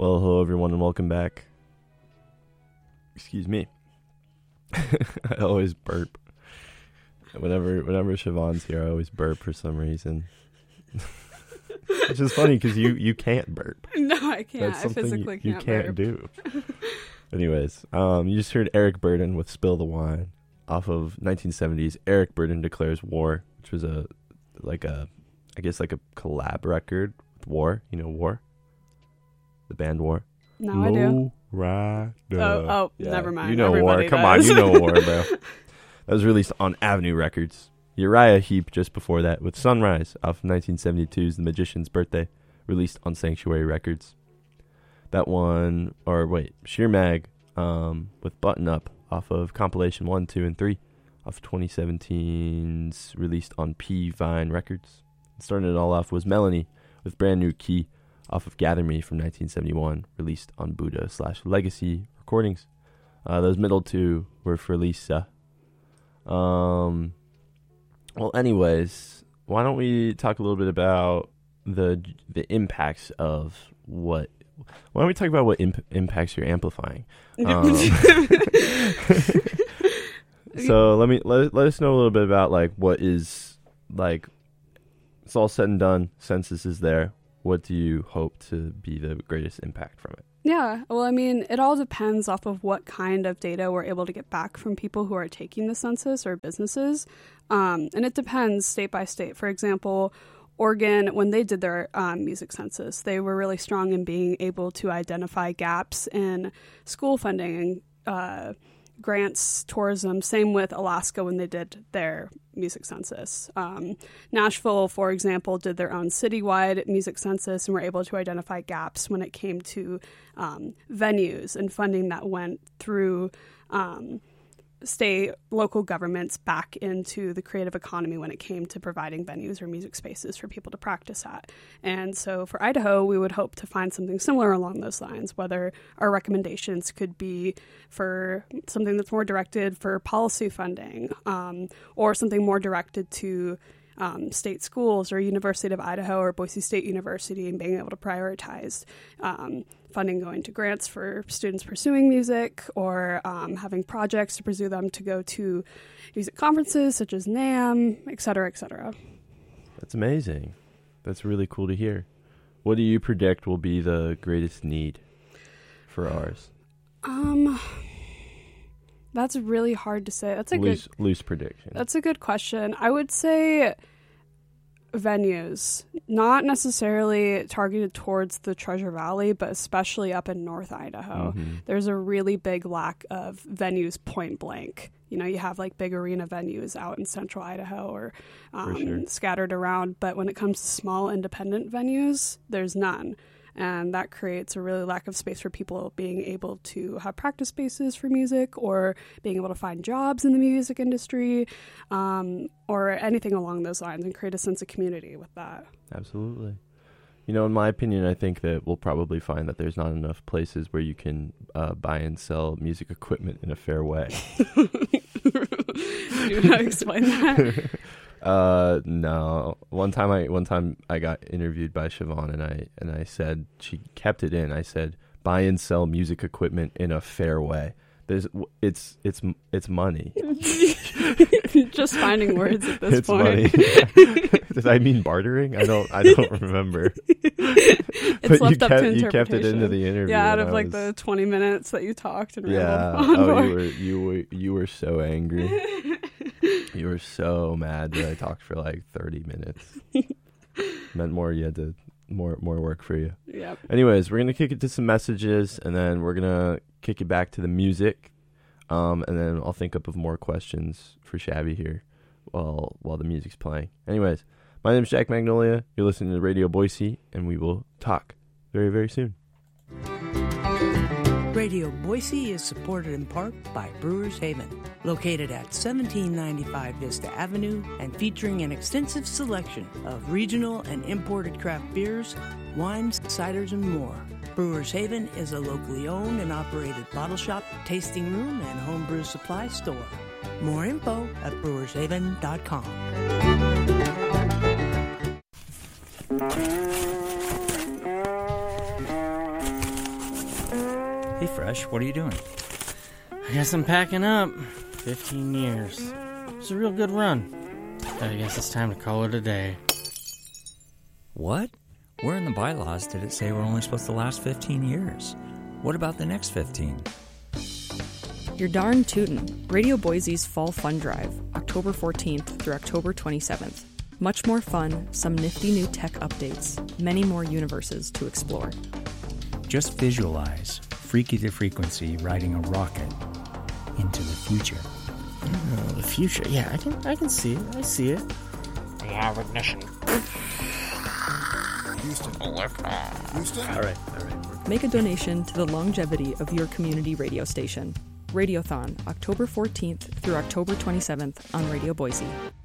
Well, hello everyone and welcome back. Excuse me. I always burp. Whenever Siobhan's here, I always burp for some reason. Which is funny because you can't burp. No, I can't. That's I something physically you can't burp. do. Anyways, you just heard Eric Burdon with Spill the Wine off of 1970s Eric Burdon Declares War, which was a collab record with War. You know War? The band War? No, I do. Rider. Oh, Yeah, never mind. You know Everybody War. Come does. on, you know War, bro. That was released on Avenue Records. Uriah Heep just before that with Sunrise off 1972's The Magician's Birthday, released on Sanctuary Records. That one, Sheer Mag with Button Up off of compilation 1, 2, and 3 off 2017's released on P Vine Records. Starting it all off was Melanie with Brand New Key off of Gather Me from 1971, released on Buddha/Legacy Recordings. Those middle two were for Lisa. Well, anyways, why don't we talk a little bit about the impacts of what? Why don't we talk about what impacts you're amplifying? So let us know a little bit about like what is like. It's all said and done. Census is there. What do you hope to be the greatest impact from it? Yeah, well, I mean, it all depends off of what kind of data we're able to get back from people who are taking the census or businesses. And it depends state by state. For example, Oregon, when they did their music census, they were really strong in being able to identify gaps in school funding and grants, tourism. Same with Alaska when they did their music census. Nashville, for example, did their own citywide music census and were able to identify gaps when it came to venues and funding that went through state, local governments back into the creative economy when it came to providing venues or music spaces for people to practice at. And so for Idaho, we would hope to find something similar along those lines, whether our recommendations could be for something that's more directed for policy funding or something more directed to state schools or University of Idaho or Boise State University and being able to prioritize funding going to grants for students pursuing music or having projects to pursue them to go to music conferences such as NAMM, et cetera, et cetera. That's amazing. That's really cool to hear. What do you predict will be the greatest need for ours? That's really hard to say. That's a loose prediction. That's a good question. I would say venues, not necessarily targeted towards the Treasure Valley, but especially up in North Idaho. Mm-hmm. There's a really big lack of venues point blank. You know, you have like big arena venues out in central Idaho or scattered around. But when it comes to small independent venues, there's none. And that creates a really lack of space for people being able to have practice spaces for music or being able to find jobs in the music industry or anything along those lines and create a sense of community with that. Absolutely. You know, in my opinion, I think that we'll probably find that there's not enough places where you can buy and sell music equipment in a fair way. Do you want to explain that? No. One time I got interviewed by Siobhan and I said, she kept it in. I said, buy and sell music equipment in a fair way. It's money. Just finding words at this point. Money. Did I mean bartering? I don't remember. It's left up to interpretation. You kept it into the interview. Yeah, out of like the 20 minutes that you talked and rambled on. Oh, you were so angry. You were so mad that I talked for like 30 minutes. Meant more. You had to more work for you. Yep. Anyways, we're gonna kick it to some messages, and then we're gonna kick it back to the music, and then I'll think up of more questions for Shabby here while the music's playing. Anyways, my name's Jack Magnolia. You're listening to Radio Boise, and we will talk very, very soon. Radio Boise is supported in part by Brewers Haven, located at 1795 Vista Avenue and featuring an extensive selection of regional and imported craft beers, wines, ciders, and more. Brewers Haven is a locally owned and operated bottle shop, tasting room, and homebrew supply store. More info at brewershaven.com. Hey, Fresh, what are you doing? I guess I'm packing up. 15 years. It's a real good run. I guess it's time to call it a day. What? Where in the bylaws did it say we're only supposed to last 15 years? What about the next 15? You're darn tootin'. Radio Boise's Fall Fun Drive, October 14th through October 27th. Much more fun, some nifty new tech updates, many more universes to explore. Just visualize Freaky the Frequency riding a rocket into the future. Oh, the future. Yeah, I can see it. I see it. We have ignition. Houston. Houston? All right. Make a donation to the longevity of your community radio station. Radiothon, October 14th through October 27th on Radio Boise.